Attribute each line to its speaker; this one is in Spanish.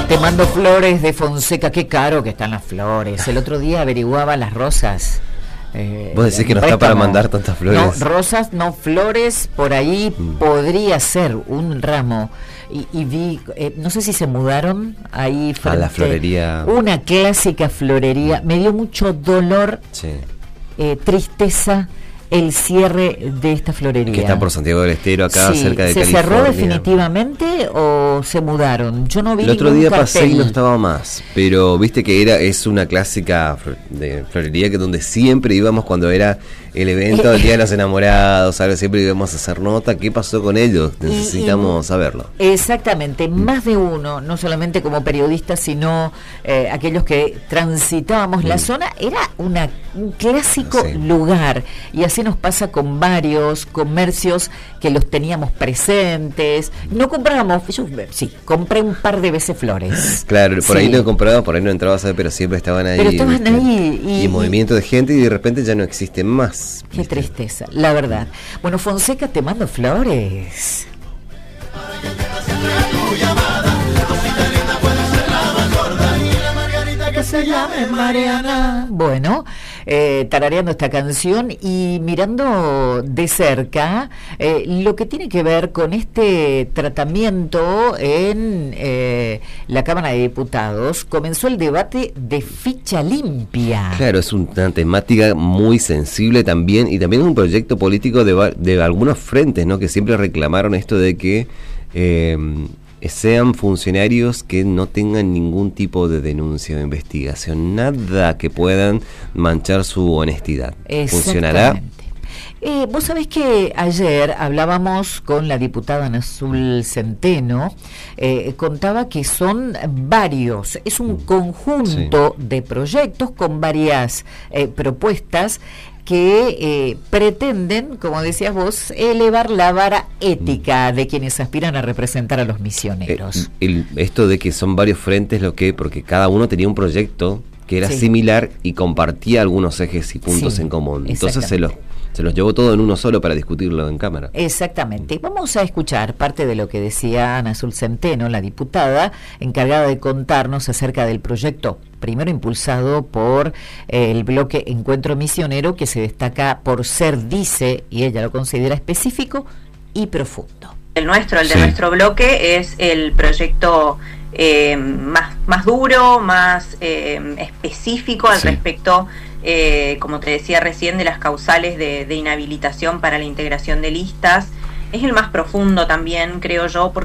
Speaker 1: Te mando flores de Fonseca, qué caro que están las flores. El otro día averiguaba las rosas.
Speaker 2: Vos decís que no está para mandar tantas flores.
Speaker 1: No, rosas, no flores, por ahí podría ser un ramo. Y vi, no sé si se mudaron ahí frente
Speaker 2: a la florería.
Speaker 1: Una clásica florería. Me dio mucho dolor,
Speaker 2: sí.
Speaker 1: Tristeza el cierre de esta florería.
Speaker 2: Que está por Santiago del Estero, acá
Speaker 1: sí,
Speaker 2: cerca de
Speaker 1: ¿se
Speaker 2: California.
Speaker 1: cerró definitivamente o se mudaron? Yo no vi
Speaker 2: el otro
Speaker 1: ningún
Speaker 2: día pasé
Speaker 1: cartel.
Speaker 2: y no estaba más, pero viste que es una clásica de florería que donde siempre íbamos cuando era el evento del Día de los Enamorados, ¿sabes? Siempre íbamos a hacer nota. ¿Qué pasó con ellos? Necesitamos saberlo.
Speaker 1: Exactamente, más de uno, no solamente como periodistas, sino aquellos que transitábamos la zona, era un clásico lugar, y así nos pasa con varios comercios que los teníamos presentes. No comprábamos, yo sí, compré un par de veces flores.
Speaker 2: Claro, por ahí no compraba, por ahí no entraba a saber, pero siempre estaban ahí.
Speaker 1: Pero estaban ahí.
Speaker 2: Y movimiento de gente, y de repente ya no existen más.
Speaker 1: Qué tristeza, la verdad. Bueno, Fonseca, te mando flores. Que se llame Mariana. Bueno, tarareando esta canción y mirando de cerca lo que tiene que ver con este tratamiento en la Cámara de Diputados. Comenzó el debate de ficha limpia.
Speaker 2: Claro, es una temática muy sensible también, y también es un proyecto político de algunos frentes, ¿no? Que siempre reclamaron esto de que sean funcionarios que no tengan ningún tipo de denuncia o investigación, nada que puedan manchar su honestidad. ¿Funcionará?
Speaker 1: Vos sabés que ayer hablábamos con la diputada Ana Azul Centeno, contaba que son varios, es un conjunto de proyectos con varias propuestas que pretenden, como decías vos, elevar la vara ética de quienes aspiran a representar a los misioneros.
Speaker 2: Esto de que son varios frentes, porque cada uno tenía un proyecto que era similar y compartía algunos ejes y puntos en común. Entonces se los llevó todo en uno solo para discutirlo en Cámara. Exactamente.
Speaker 1: Vamos a escuchar parte de lo que decía Ana Azul Centeno, la diputada, encargada de contarnos acerca del proyecto, primero impulsado por el bloque Encuentro Misionero, que se destaca por ser, dice, y ella lo considera específico y profundo.
Speaker 3: De nuestro bloque es el proyecto más duro, más específico al respecto, como te decía recién, de las causales de inhabilitación para la integración de listas. Es el más profundo también, creo yo, porque